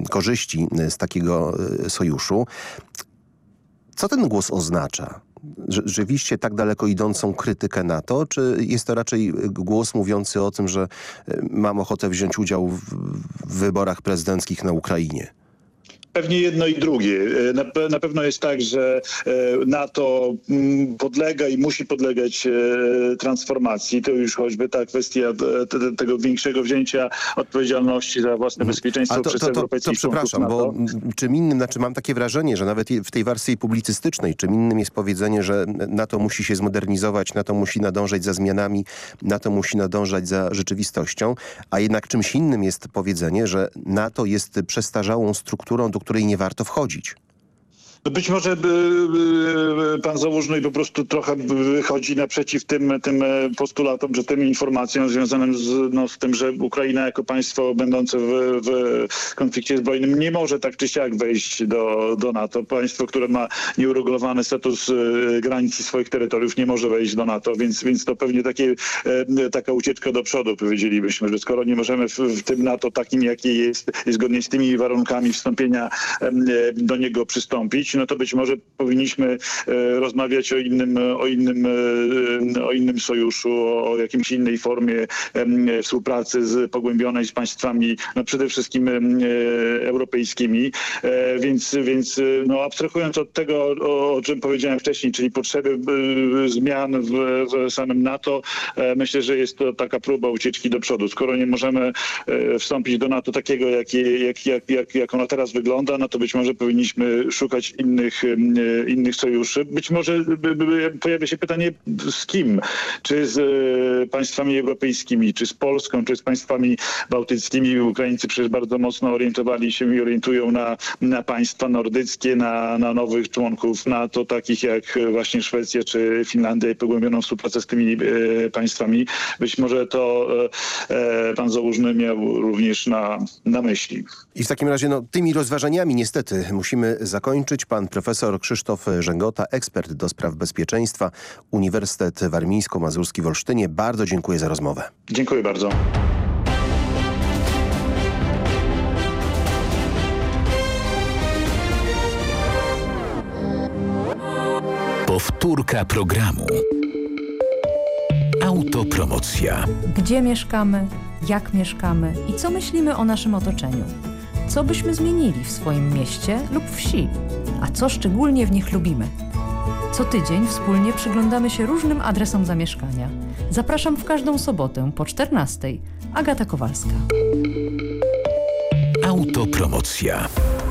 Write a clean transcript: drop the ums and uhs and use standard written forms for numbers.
korzyści z takiego sojuszu. Co ten głos oznacza? Rzeczywiście tak daleko idącą krytykę NATO, czy jest to raczej głos mówiący o tym, że mam ochotę wziąć udział w wyborach prezydenckich na Ukrainie? Pewnie jedno i drugie. Na pewno jest tak, że NATO podlega i musi podlegać transformacji. To już choćby ta kwestia tego większego wzięcia odpowiedzialności za własne bezpieczeństwo przez europejskich członków przepraszam, NATO. bo czym innym, mam takie wrażenie, że nawet w tej wersji publicystycznej, czym innym jest powiedzenie, że NATO musi się zmodernizować, NATO musi nadążać za zmianami, NATO musi nadążać za rzeczywistością, a jednak czymś innym jest powiedzenie, że NATO jest przestarzałą strukturą, do której nie warto wchodzić. No być może pan Załużny po prostu trochę wychodzi naprzeciw tym postulatom, czy tym informacjom związanym z tym, że Ukraina jako państwo będące w konflikcie zbrojnym nie może tak czy siak wejść do NATO. Państwo, które ma nieuregulowany status granic swoich terytoriów, nie może wejść do NATO, więc to pewnie taka ucieczka do przodu, powiedzielibyśmy, że skoro nie możemy w tym NATO takim, jakie jest, zgodnie z tymi warunkami wstąpienia do niego przystąpić, no to być może powinniśmy rozmawiać o innym sojuszu, o jakiejś innej formie współpracy pogłębionej z państwami, no przede wszystkim europejskimi. Więc abstrahując od tego, o czym powiedziałem wcześniej, czyli potrzeby zmian w samym NATO, myślę, że jest to taka próba ucieczki do przodu. Skoro nie możemy wstąpić do NATO takiego, jak ono teraz wygląda, no to być może powinniśmy szukać innych sojuszy. Być może pojawia się pytanie, z kim? Czy z państwami europejskimi, czy z Polską, czy z państwami bałtyckimi. Ukraińcy przecież bardzo mocno orientowali się i orientują na państwa nordyckie, na nowych członków NATO, takich jak właśnie Szwecja czy Finlandia i pogłębioną współpracę z tymi państwami. Być może to pan Załużny miał również na myśli. I w takim razie tymi rozważaniami niestety musimy zakończyć. Pan profesor Krzysztof Żęgota, ekspert do spraw bezpieczeństwa, Uniwersytet Warmińsko-Mazurski w Olsztynie. Bardzo dziękuję za rozmowę. Dziękuję bardzo. Powtórka programu. Autopromocja. Gdzie mieszkamy, jak mieszkamy i co myślimy o naszym otoczeniu? Co byśmy zmienili w swoim mieście lub wsi? A co szczególnie w nich lubimy? Co tydzień wspólnie przyglądamy się różnym adresom zamieszkania. Zapraszam w każdą sobotę po 14:00. Agata Kowalska. Autopromocja.